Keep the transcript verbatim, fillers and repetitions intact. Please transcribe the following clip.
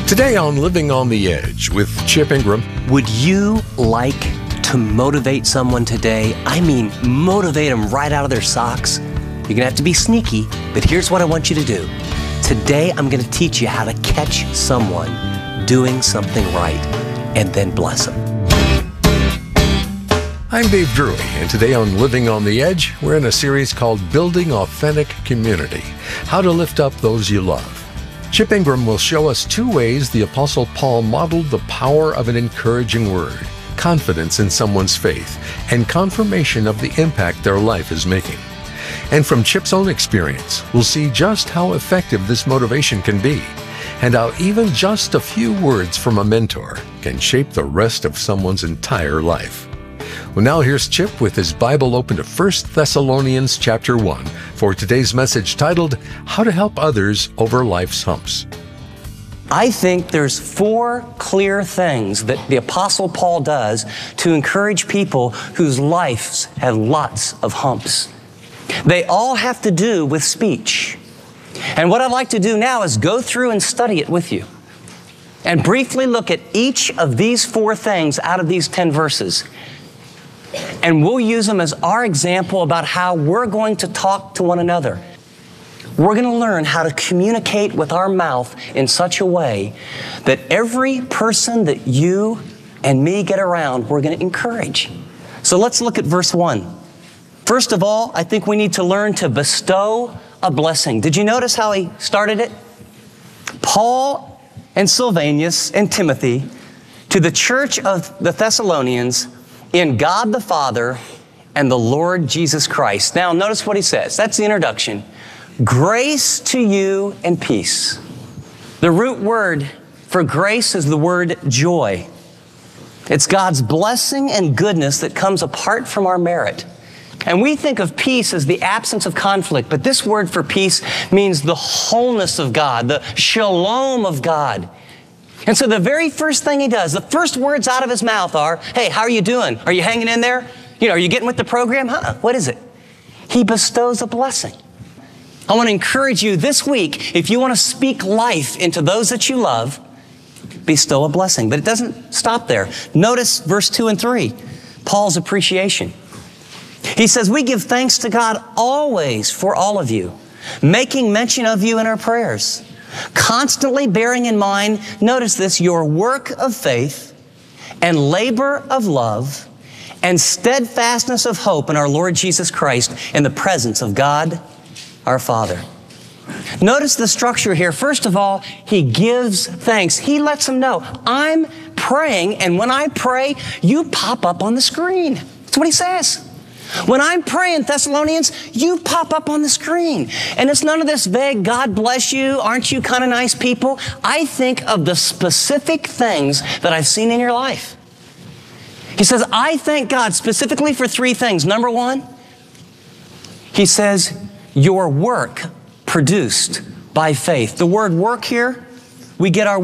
Today on Living on the Edge with Chip Ingram. Would you like to motivate someone today? I mean, motivate them right out of their socks. You're going to have to be sneaky, but here's what I want you to do. Today, I'm going to teach you how to catch someone doing something right and then bless them. I'm Dave Drury, and today on Living on the Edge, we're in a series called Building Authentic Community, How to Lift Up Those You Love. Chip Ingram will show us two ways the Apostle Paul modeled the power of an encouraging word, confidence in someone's faith, and confirmation of the impact their life is making. And from Chip's own experience, we'll see just how effective this motivation can be, and how even just a few words from a mentor can shape the rest of someone's entire life. Well, now here's Chip with his Bible open to First Thessalonians chapter one for today's message titled, How to Help Others Over Life's Humps. I think there's four clear things that the Apostle Paul does to encourage people whose lives have lots of humps. They all have to do with speech. And what I'd like to do now is go through and study it with you and briefly look at each of these four things out of these ten verses. And we'll use them as our example about how we're going to talk to one another. We're going to learn how to communicate with our mouth in such a way that every person that you and me get around, we're going to encourage. So let's look at verse one. First of all, I think we need to learn to bestow a blessing. Did you notice how he started it? Paul and Silvanus and Timothy to the church of the Thessalonians in God the Father and the Lord Jesus Christ. Now, notice what he says. That's the introduction. Grace to you and peace. The root word for grace is the word joy. It's God's blessing and goodness that comes apart from our merit. And we think of peace as the absence of conflict, but this word for peace means the wholeness of God, the shalom of God. And so the very first thing he does, the first words out of his mouth are, hey, how are you doing? Are you hanging in there? You know, are you getting with the program? Huh? What is it? He bestows a blessing. I want to encourage you this week, if you want to speak life into those that you love, bestow a blessing. But it doesn't stop there. Notice verse two and three, Paul's appreciation. He says, we give thanks to God always for all of you, making mention of you in our prayers. Constantly bearing in mind, notice this, your work of faith and labor of love and steadfastness of hope in our Lord Jesus Christ in the presence of God, our Father. Notice the structure here. First of all, he gives thanks. He lets them know, I'm praying, and when I pray, you pop up on the screen. That's what he says. When I'm praying, Thessalonians, you pop up on the screen. And it's none of this vague, God bless you, aren't you kind of nice people? I think of the specific things that I've seen in your life. He says, I thank God specifically for three things. Number one, he says, your work produced by faith. The word work here, we get our